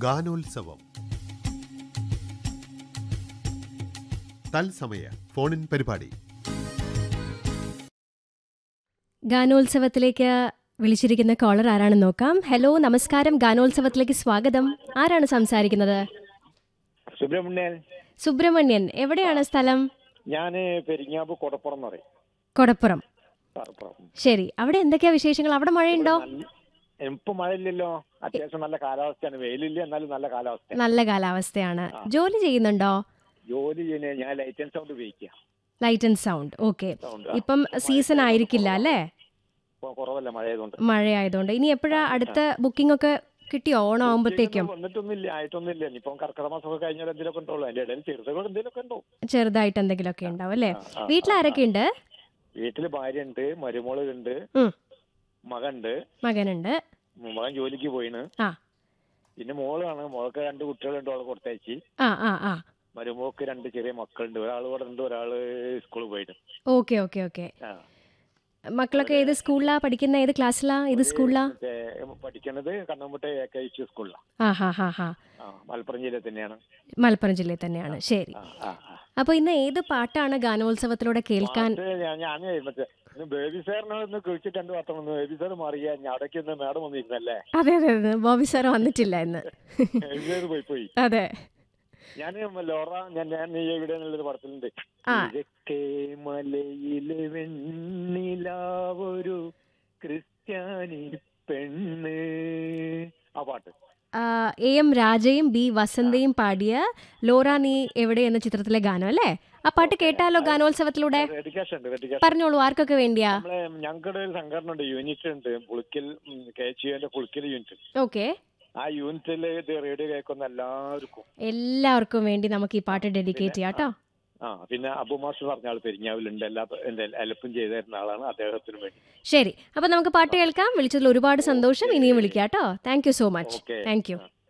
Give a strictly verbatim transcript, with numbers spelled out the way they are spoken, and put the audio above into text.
ഗാനോത്സവം തത്സമയ ഫോണിൻ പരിപാടി. ഗാനോത്സവത്തിലേക്ക് വിളിച്ചിരിക്കുന്ന കോളർ ആരാണെന്ന് നോക്കാം. ഹലോ, നമസ്കാരം. ഗാനോത്സവത്തിലേക്ക് സ്വാഗതം. ആരാണ് സംസാരിക്കുന്നത്? സുബ്രഹ്മണ്യൻ. സുബ്രഹ്മണ്യൻ, എവിടെയാണ് സ്ഥലം? ഞാൻ പെരിങ്ങാവ് കൊടപ്പുറം എന്ന് പറയും. കൊടപ്പുറം. ശരി, അവിടെ എന്തൊക്കെയാ വിശേഷങ്ങൾ? അവിടെ മഴയുണ്ടോ? ഇപ്പൊ മഴയില്ലല്ലോ, അത്യാവശ്യം നല്ല കാലാവസ്ഥയാണ്. വെയിലില്ല, എന്നാലും നല്ല കാലാവസ്ഥ. നല്ല കാലാവസ്ഥയാണ്. ജോലി ചെയ്യുന്നുണ്ടോ? ജോലി ചെയ്യുന്ന ഞാൻ ലൈറ്റ് ആൻഡ് സൗണ്ട് ഉപയോഗിക്കുക. Light and sound. ഓക്കെ. ഇപ്പം സീസൺ ആയിരിക്കില്ല അല്ലേ? കുറവല്ല, മഴയായതുകൊണ്ട്. മഴയായതുകൊണ്ട്. ഇനി എപ്പോഴാ അടുത്ത ബുക്കിംഗ് ഒക്കെ കിട്ടിയോ? ഓണം ആവുമ്പോഴത്തേക്കും? വന്നിട്ടൊന്നുമില്ല, ആയിട്ടൊന്നുമില്ല. ഇനിയിപ്പം കർക്കിടക മാസമൊക്കെ കഴിഞ്ഞാൽ എന്തെങ്കിലുമൊക്കെ ഉണ്ടോ? അതിന്റെ ഇടയിൽ ചെറുതുകൾ എന്തെങ്കിലുമൊക്കെ ഉണ്ടോ? ചെറുതായിട്ട് എന്തെങ്കിലുമൊക്കെ ഉണ്ടാവും അല്ലേ? വീട്ടിലാരൊക്കെ ഉണ്ട്? വീട്ടില് ഭാര്യ ഉണ്ട്, മരുമോളുണ്ട്, മകനുണ്ട്. മകനുണ്ട്. മകൻ ജോലിക്ക് പോയിന്. പിന്നെ മോളാണ്. മോൾക്ക് രണ്ട് കുട്ടികളുണ്ട്, അവളെ കൊടുത്തയച്ച്. മരുമോക്ക് രണ്ട് ചെറിയ മക്കളുണ്ട്. ഒരാൾ ഇവിടെ ഉണ്ട്, ഒരാള് സ്കൂളിൽ പോയിട്ട്. Okay okay okay. മക്കളൊക്കെ ഏത് സ്കൂളിലാ പഠിക്കുന്ന? ഏത് ക്ലാസ്സിലാ? ഏത് സ്കൂളിലാ പഠിക്കുന്നത്? കണ്ണമ്പുട്ട എ കെ എച്ച് സ്കൂളിലാ. മലപ്പുറം ജില്ലയിൽ തന്നെയാണ്. മലപ്പുറം ജില്ലയിൽ തന്നെയാണ്. ശരി. അപ്പൊ ഇന്ന് ഏത് പാട്ടാണ് ഗാനോത്സവത്തിലൂടെ കേൾക്കാൻ? ഞാൻ ബേബി സാറിനൊന്ന് കുറിച്ചിട്ട് രണ്ട് പാട്ടം വന്നു. ബേബി സാർ മാറിയ അവിടേക്ക് ഇന്ന് മാഡം വന്നിരുന്നല്ലേ? അതെ അതെ അതെ, ബോബി സാർ വന്നിട്ടില്ല ഇന്ന്. പോയി പോയി അതെ. ഞാൻ ലോറ ഞാൻ ഞാൻ ഇവിടെ എന്നുള്ളൊരു പടത്തിലുണ്ട്. മലയിലെ വെണ്ണിലാവൊരു ക്രിസ്ത്യാനി പെണ്ണ്, ആ പാട്ട് എ എം രാജയും ബി വസന്തയും പാടിയ ലോറ നീ എവിടെ എന്ന ചിത്രത്തിലെ ഗാനം അല്ലേ? ആ പാട്ട് കേട്ടാലോ ഗാനോത്സവത്തിലൂടെ? പറഞ്ഞോളൂ, ആർക്കൊക്കെ വേണ്ടിയാ? ഞങ്ങളുടെ ഒരു സംഘടന ഉണ്ട്, യൂണിറ്റ് ഉണ്ട്, Pulikkal K H യുന്റെ Pulikkal unit. Okay. ആ യൂണിറ്റില് ഇത് റേഡിയോ കേൾക്കുന്ന എല്ലാവർക്കും എല്ലാവർക്കും വേണ്ടി നമുക്ക് ഈ പാട്ട് ഡെഡിക്കേറ്റ് ചെയ്യാം കേട്ടോ. ആ പിന്നെ അബു മാസ്റ്റർ പറഞ്ഞ ആൾ പെരിഞ്ഞാവിലുണ്ട്, എല്ലാ ഹെൽപ്പും ചെയ്തു തരുന്ന ആളാണ്. അദ്ദേഹത്തിന് വേണ്ടി. ശരി, അപ്പൊ നമുക്ക് പാട്ട് കേൾക്കാം. വിളിച്ചതിൽ ഒരുപാട് സന്തോഷം. ഇനിയും വിളിക്കാം കേട്ടോ. Thank you so much. Thank you.